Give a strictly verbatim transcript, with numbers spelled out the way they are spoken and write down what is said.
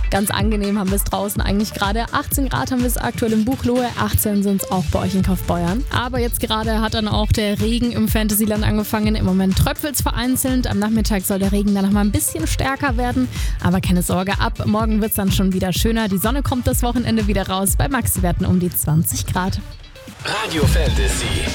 Ganz angenehm haben wir es draußen eigentlich gerade. achtzehn Grad haben wir es aktuell in Buchloe, achtzehn sind es auch bei euch in Kaufbeuern. Aber jetzt gerade hat dann auch der Regen im Fantasyland angefangen. Im Moment tröpfelt es vereinzelt. Am Nachmittag soll der Regen dann nochmal ein bisschen stärker werden. Aber keine Sorge, ab morgen wird es dann schon wieder schöner. Die Sonne kommt das Wochenende wieder raus bei Maxi-Werten um die zwanzig Grad. Radio Fantasy.